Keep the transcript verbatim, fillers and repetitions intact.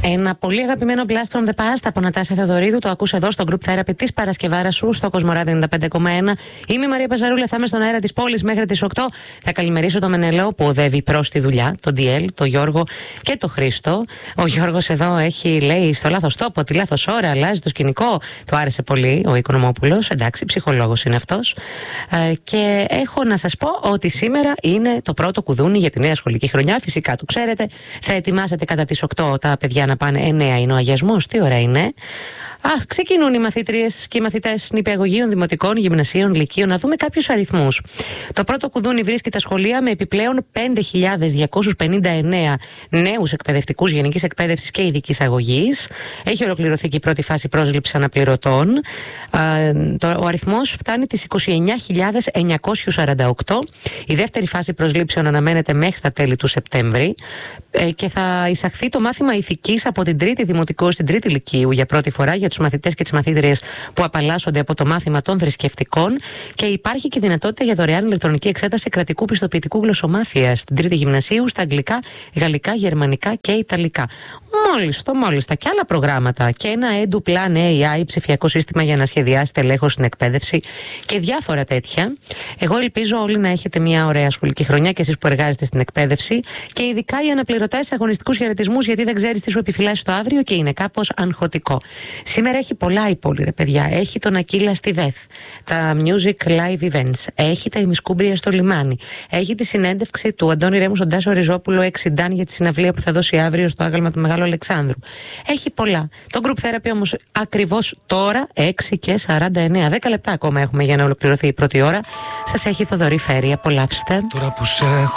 Ένα πολύ αγαπημένο Blast from the Past από Νατάσια Θεοδωρίδου. Το ακούς εδώ στο Group Therapy της Παρασκευάρας σου στο Κοσμοράδιο ενενήντα πέντε κόμμα ένα. Είμαι η Μαρία Παζαρούλα, θα είμαι στον αέρα της πόλης μέχρι τις οκτώ. Θα καλημερίσω το Μενελό που οδεύει προς τη δουλειά, τον Ντιέλ, τον Γιώργο και τον Χρήστο. Ο Γιώργος εδώ έχει, λέει, στο λάθος τόπο, τη λάθος ώρα, αλλάζει το σκηνικό. Του άρεσε πολύ ο Οικονομόπουλος. Εντάξει, ψυχολόγος είναι αυτός. Ε, και έχω να σας πω ότι σήμερα είναι το πρώτο κουδούνι για τη νέα σχολική χρονιά. Φυσικά το ξέρετε. Θα ετοιμάσετε κατά τις οκτώ τα παιδιά να πάνε. εννέα είναι ο αγιασμός. Τι ώρα είναι? Αχ, ξεκινούν οι μαθήτριες και οι μαθητές νηπιαγωγείων, δημοτικών, γυμνασίων, λυκείων. Να δούμε κάποιους αριθμούς. Το πρώτο κουδούνι βρίσκει τα σχολεία με επιπλέον πέντε χιλιάδες διακόσιους πενήντα εννέα νέους εκπαιδευτικούς γενικής εκπαίδευσης και ειδικής αγωγής. Έχει ολοκληρωθεί και η πρώτη φάση πρόσληψης αναπληρωτών. Ο αριθμός φτάνει τις είκοσι εννέα χιλιάδες εννιακόσιους σαράντα οκτώ. Η δεύτερη φάση προσλήψεων αναμένεται μέχρι τα τέλη του Σεπτέμβρη. Και θα εισαχθεί το μάθημα ηθικής από την τρίτη δημοτικού στην τρίτη λυκείου για πρώτη φορά για τους μαθητές και τις μαθήτριες που απαλλάσσονται από το μάθημα των θρησκευτικών. Και υπάρχει και δυνατότητα για δωρεάν ηλεκτρονική εξέταση κρατικού πιστοποιητικού γλωσσομάθεια στην τρίτη γυμνασίου στα αγγλικά, γαλλικά, γερμανικά και ιταλικά. Μόλις το μόλις τα και άλλα προγράμματα και ένα EduPlan έι άι, ψηφιακό σύστημα για να σχεδιάσετε ελέγχο στην εκπαίδευση και διάφορα τέτοια. Εγώ ελπίζω όλοι να έχετε μια ωραία σχολική χρονιά και εσείς που εργάζεστε στην εκπαίδευση και ειδικά οι αναπληρωτές αγωνιστικούς χαιρετισμούς, γιατί δεν ξέρεις τι σου επιφυλάσσει το αύριο και είναι κάπως αγχωτικό. Σήμερα έχει πολλά η πόλη, ρε παιδιά. Έχει τον Ακύλα στη ΔΕΘ, τα Music Live Events, έχει τα ημισκούμπρια στο λιμάνι, έχει τη συνέντευξη του Αντώνη Ρέμου στον Τάσο Ριζόπουλο έξι Ντάν για τη συναυλία που θα δώσει αύριο στο άγαλμα του Μεγάλου Αλεξάνδρου. Έχει πολλά. Το Group Therapy όμως ακριβώς τώρα, έξι και σαράντα εννέα, δέκα λεπτά ακόμα έχουμε για να ολοκληρωθεί η πρώτη ώρα. Σας έχει Θοδωρή Φέρη. Απολαύστε. Τώρα που σε έχω